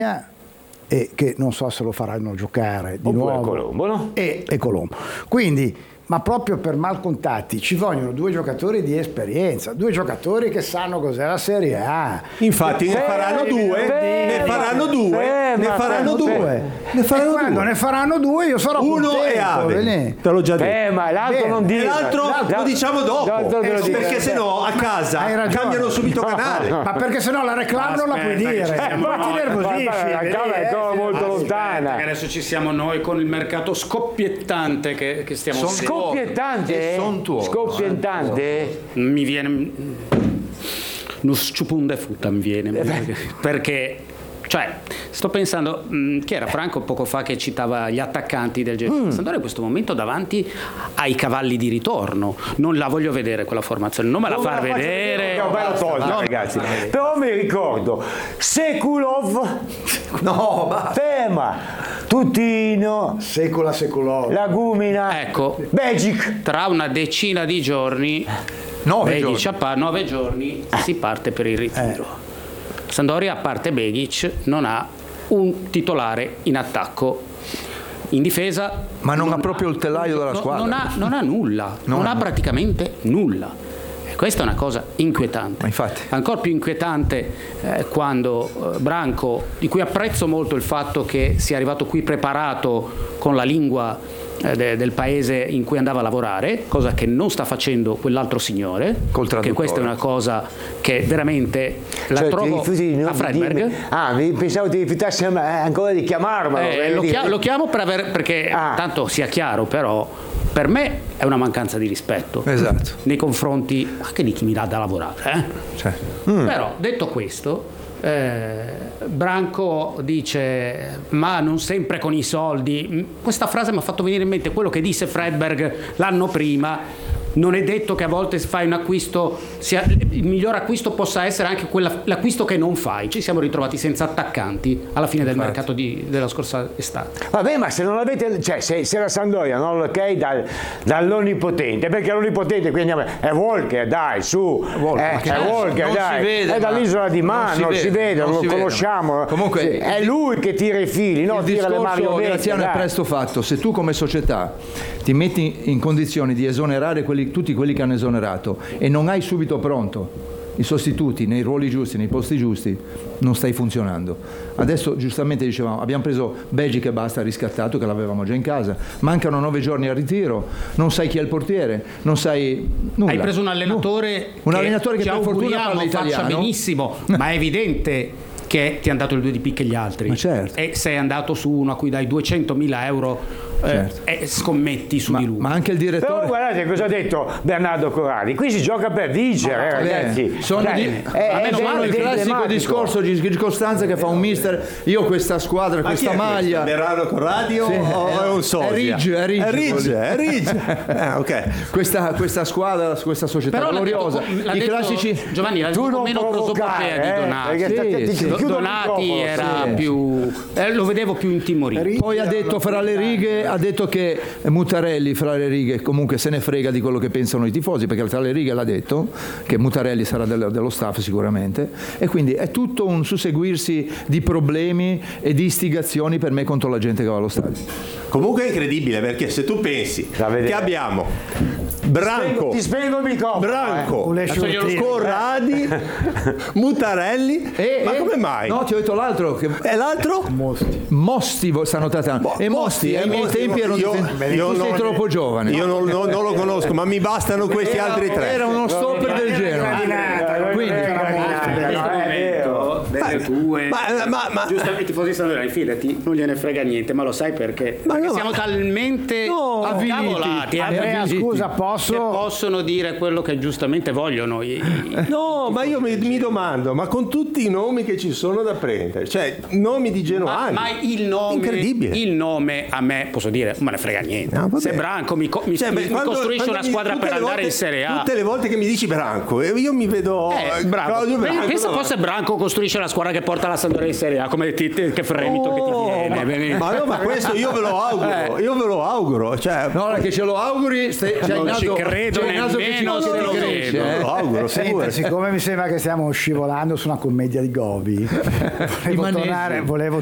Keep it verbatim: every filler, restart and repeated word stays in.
e che non so se lo faranno giocare di Oppure nuovo. Colombo, no? E, e Colombo. Quindi, ma proprio per malcontatti ci vogliono due giocatori di esperienza, due giocatori che sanno cos'è la Serie A. Infatti ne faranno due, ne faranno due, ne faranno due, ne faranno Quando due. ne faranno due io sarò Uno contento, è Ave, René. te l'ho già detto. Eh, ma l'altro Bene. non E dire. l'altro lo diciamo dopo, L'altro te lo Eh, dico. perché sennò a casa hai ragione. cambiano subito canale. Ma perché sennò la reclamo non la puoi Aspetta, dire, che ci siamo poi ti noi. nervosisci. La vedi, cava è eh, cosa sì. molto Aspetta, lontana. che adesso ci siamo noi con il mercato scoppiettante che, che stiamo seguendo. Scoppiettante? sontuoso, Scoppiettante? Mi viene uno sciupunde futta mi viene perché, perché cioè sto pensando mh, chi era Franco poco fa che citava gli attaccanti del Genoa. Sampdoria in questo momento davanti ai cavalli di ritorno, non la voglio vedere quella formazione, non me la far vedere. È un bello tosto, No, ragazzi. Però mi ricordo Sekulov, No, ma Tema, Tutino, Secola secolò. Lagumina, ecco, Begic. tra una decina di giorni nove Begic giorni. a pa- nove giorni si parte per il ritiro. Sampdoria, a parte Begic, non ha un titolare in attacco. In difesa Ma non ha proprio il telaio della no- squadra. non ha, non ha nulla, Non non ha- ha praticamente nulla. E questa è una cosa inquietante. Ma infatti. Ancora più inquietante eh, quando eh, Branco, di cui apprezzo molto il fatto che sia arrivato qui preparato con la lingua eh, de- del paese in cui andava a lavorare, cosa che non sta facendo quell'altro signore, Col che traduttore. questa è una cosa che veramente la Cioè, ti trovo rifiuti di- a Fredberg. di- ah, mi pensavo ti rifiutassi eh, ancora di chiamarmelo. Eh, voglio lo, dire. chia- lo chiamo per aver, perché Ah. tanto sia chiaro, però per me è una mancanza di rispetto Esatto. nei confronti anche di chi mi dà da lavorare. eh. Cioè, Però detto questo, eh, Branco dice ma non sempre con i soldi. Questa frase mi ha fatto venire in mente quello che disse Fredberg l'anno prima. Non è detto che a volte fai un acquisto, sia, il miglior acquisto possa essere anche quella, l'acquisto che non fai. Ci siamo ritrovati senza attaccanti alla fine del mercato di, della scorsa estate. Vabbè, ma se non avete, cioè se, se la Sampdoria non lo ok dal, dall'onnipotente, perché l'onnipotente qui andiamo, è Walker, dai, su, Walker, eh, ma che è non- Walker, non si dai, vede, è ma- dall'isola di non Man, si non si vede, vede, non lo si vede. conosciamo. Comunque, Sì, è il- lui che tira i fili, no? il Tira le discorso, marionnette, Graziano, è dai. presto fatto. Se tu come società ti metti in condizioni di esonerare quelli- tutti quelli che hanno esonerato e non hai subito pronto i sostituti nei ruoli giusti, nei posti giusti, non stai funzionando. Adesso giustamente dicevamo, abbiamo preso Begic e basta, riscattato, che l'avevamo già in casa, mancano nove giorni al ritiro, non sai chi è il portiere, non sai nulla. Hai preso un allenatore Un allenatore che ci per fortuna auguriamo parla faccia italiano. benissimo, ma è evidente che ti hanno dato il due di picche gli altri. Ma certo. E sei andato su uno a cui dai duecentomila euro eh, Certo. e scommetti su ma, di lui. ma anche il Però direttore... guardate cosa ha detto Bernardo Corradi, qui si gioca per vincere, eh, ragazzi. sono Dai, di- è- a è meno male il del- classico tematico. discorso di di Costanza che fa un mister, io questa squadra, questa maglia... Bernardo Corradi o Sì, o è un sosia? è Ridge, è Ridge, È Ridge, vuol dire. è Ridge. Ah, ok. Questa, questa squadra, questa società Però l'ha gloriosa, detto- l'ha i detto- classici... Giovanni, l'ha Tu detto non meno provocare, prosopopea di eh, Donati. perché sta- ti- ti Sì, Do- chiudo il Donati microfono, era sì. più eh, lo vedevo più intimorito. Poi ha detto fra le righe, ha detto che Mutarelli fra le righe comunque se ne frega di quello che pensano i tifosi, perché tra le righe l'ha detto che Mutarelli sarà del- dello staff sicuramente, e quindi è tutto un susseguirsi di problemi e di istigazioni per me contro la gente che va allo stadio. Comunque è incredibile perché se tu pensi Da vedere. che abbiamo Branco, Ti spengo il microfono. Branco, Con le sciortine. Corradi, Mutarelli, E- ma e- come mai? No, ti ho detto l'altro, che E l'altro? Mosti vo- stanno trattando. E Mosti, ai miei Mosti, tempi erano io- difen- io tu sei non- troppo giovane. Io non, non- non lo conosco, ma mi bastano questi Era- altri tre. Era uno stopper del Genoa. Quindi, Delle tue. Ma, ma, ma, Giustamente i tifosi stanno là, fidati, non gliene frega niente, ma lo sai perché? Ma Perché no, siamo ma- talmente No, avviliti, Andrea, avviliti, scusa, che posso? possono dire quello che giustamente vogliono. i- i- no, ma io mi, mi domando, ma con tutti i nomi che ci sono da prendere, cioè nomi di Ma, genuani. ma il nome, Incredibile. il nome a me, posso dire, non me ne frega niente. No, vabbè. Se Branco mi, co- mi- Cioè, mi- beh, mi quando- costruisce quando una mi- squadra tutte per le andare volte- in Serie A. Tutte le volte che mi dici Branco, eh, io mi vedo Eh, eh, bravo. Claudio Branco. Pensa no? fosse Branco costruisce preferisce la squadra che porta la Sampdoria in Serie A, come ti, ti, che fremito Oh, che ti ma, viene. ma no, ma questo io ve lo auguro, io ve lo auguro. Cioè, No, ora che ce lo auguri, stai, c'hai Non il ci naso, credo c'hai il naso che ci nemmeno non se si lo riconosce, vedo. ve eh. lo auguro, Senta, figurati. siccome mi sembra che stiamo scivolando su una commedia di Gobi, volevo Manesi. tornare, volevo